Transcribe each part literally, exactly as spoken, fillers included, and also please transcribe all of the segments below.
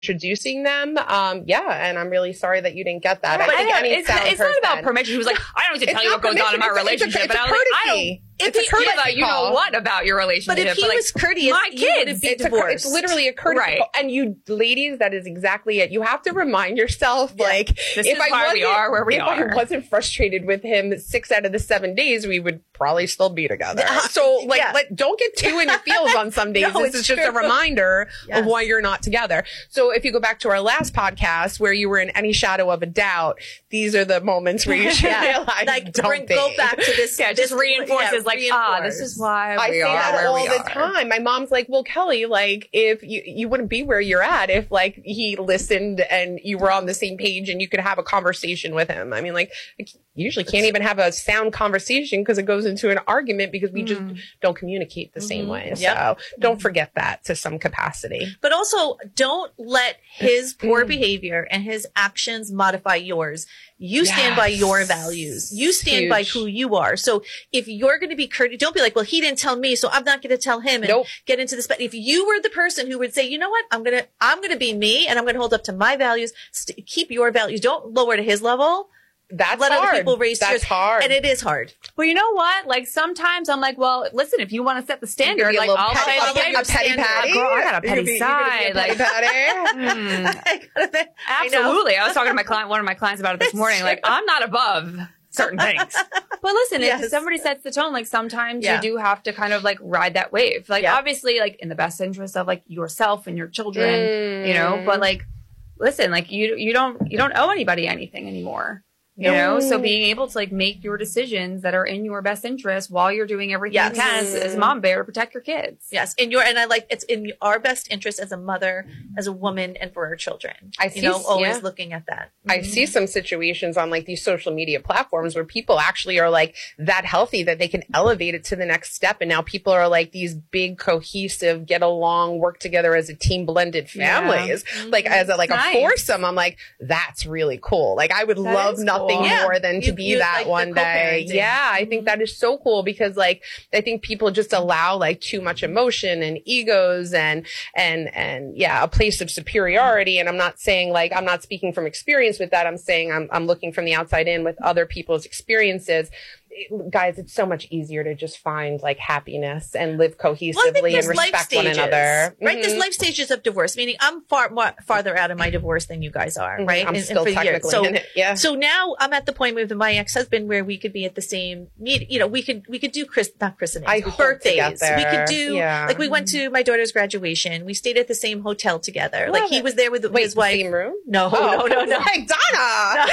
introducing them. Um, yeah, and I'm really sorry that you didn't get that. Yeah, I think I any it's, sound it's not person, about permission. She was like, I don't need to tell you what goes on in my it's a- relationship. It's a, it's but a I was like, I courtesy. don't. It's a If courtesy he, you know call. what about your relationship? But if he like, was courteous, my you wouldn't kids. be It's, a, divorced. it's literally a courtesy Right. call. And you ladies, that is exactly it. You have to remind yourself, Yeah. like, This if is I why wasn't, we are where we if are. I wasn't frustrated with him six out of the seven days, we would probably still be together. So, like, Yeah. let, don't get too in your feels on some days. No, this it's is just a true. reminder Yes. of why you're not together. So, if you go back to our last podcast where you were in any shadow of a doubt, these are the moments where you should Yeah. realize, Like, don't bring, be. go back to this. Yeah, this just reinforces yeah, like, ah, reinforce. this is why I we say are that where all we the are. time. My mom's like, well, Kelly, like, if you, you wouldn't be where you're at if, like, he listened and you were on the same page and you could have a conversation with him. I mean, like, you usually can't even have a sound conversation because it goes into an argument because we just don't communicate the same way. Yep. So don't forget that to some capacity. But also, don't let his Mm. poor behavior and his actions modify yours. You stand by your Yes. values. You stand by Huge. who you are. So if you're going to be courteous, don't be like, well, he didn't tell me, so I'm not going to tell him and Nope. get into this. But if you were the person who would say, you know what, I'm going to, I'm going to be me and I'm going to hold up to my values, st- keep your values. Don't lower to his level. That's Let hard. other people raise That's yours. hard. And it is hard. Well, you know what? Like sometimes I'm like, well, listen, if you want to set the standard, be a like little I'll petty- say, I'll like, give yeah, you a petty standard. patty. Girl, I got a You petty could be- you could be a side. petty Like, patty. hmm, I know. absolutely. I was talking to my client, one of my clients about it this morning. Like, I'm not above certain things. But listen, Yes. if somebody sets the tone, like sometimes Yeah. you do have to kind of like ride that wave. Like Yeah. obviously, like in the best interest of like yourself and your children, Mm. you know. But like, listen, like you you don't you don't owe anybody anything anymore. You know, so being able to like make your decisions that are in your best interest while you're doing everything Yes. you can as, as a mom bear to protect your kids. Yes, in your and I like it's in our best interest as a mother, as a woman, and for our children. I you see- know, always yeah. looking at that. I see some situations on like these social media platforms where people actually are like that healthy that they can elevate it to the next step. And now people are like these big, cohesive, get along, work together as a team, blended families, like as a, like Nice. a foursome. I'm like, that's really cool. Like I would That love is nothing cool. more Yeah. than to You- be you that like the one day. co-parenting. Yeah. I think that is so cool because like, I think people just allow like too much emotion and egos and, and, and yeah, a place of superiority. And I'm not saying like, I'm not speaking from experience with that. I'm saying I'm, I'm looking from the outside in with other people's experiences. It- guys, it's so much easier to just find like happiness and live cohesively Well, I think and there's life respect one stages, another. right? Mhm. There's life stages of divorce, meaning I'm far more farther out of my divorce than you guys are, Mhm. right? I'm And- and still for years. technically So, in it. Yeah. so now I'm at the point with my ex-husband where we could be at the same meet. You know, we could we could do Chris not christenings, I but hope to birthdays. get We could there. do Yeah. like we went to my daughter's graduation. We stayed at the same hotel together. Love like he it. was there with Wait, his the wife. same room? No, Oh, no, no, no. Like Donna.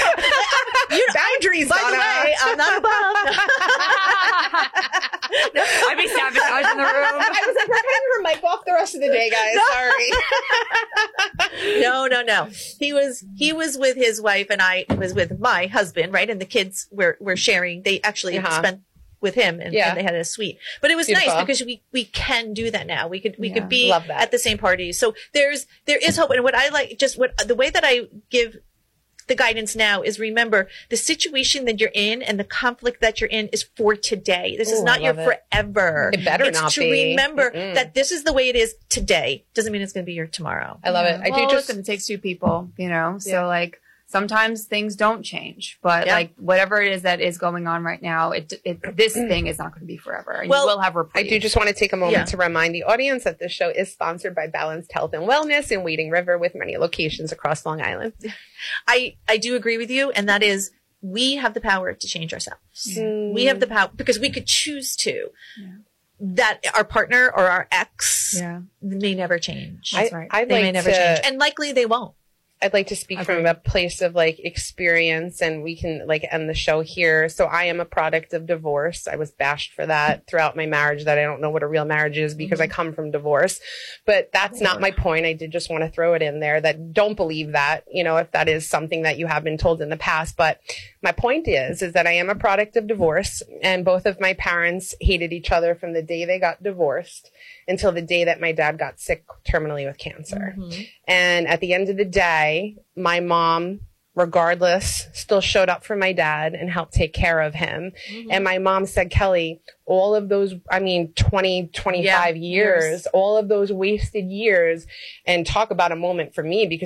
You Boundaries, By Donna. the way, I'm not above. I'd be sabotaging the room. I was like, we're having her mic off the rest of the day, guys. Sorry. no, no, no. He was he was with his wife, and I was with my husband, right? And the kids were were sharing. They actually Uh-huh. spent with him, and, Yeah. and they had a suite. But it was Beautiful. nice because we we can do that now. We could we Yeah. could be Love that. at the same parties. So there's there is hope. And what I like, just what the way that I give the guidance now is remember the situation that you're in and the conflict that you're in is for today. This is Ooh, not I your love it. forever. It better it's not to be. remember Mm-mm. that this is the way it is today. Doesn't mean it's going to be your tomorrow. I love it. I well, do just listen, it takes two people, you know? So Yeah. like sometimes things don't change, but Yeah. like whatever it is that is going on right now, it, it this thing is not going to be forever. And Well, you will have I reprieve. do just want to take a moment Yeah. to remind the audience that this show is sponsored by Balanced Health and Wellness in Wading River with many locations across Long Island. I, I do agree with you. And that is, we have the power to change ourselves. Mm. We have the power because we could choose to. Yeah. That our partner or our ex Yeah. may never change. That's I, right. I'd They like may never to, change. And likely they won't. I'd like to speak from Agreed. a place of like experience and we can like end the show here. So I am a product of divorce. I was bashed for that throughout my marriage that I don't know what a real marriage is because I come from divorce, but that's not my point. I did just want to throw it in there that don't believe that, you know, if that is something that you have been told in the past. But my point is, is that I am a product of divorce and both of my parents hated each other from the day they got divorced until the day that my dad got sick terminally with cancer. Mhm. And at the end of the day, my mom regardless, still showed up for my dad and helped take care of him. Mm-hmm. And my mom said, Kelly, all of those, I mean, twenty, twenty-five Yeah, years, years. all of those wasted years, and talk about a moment for me, because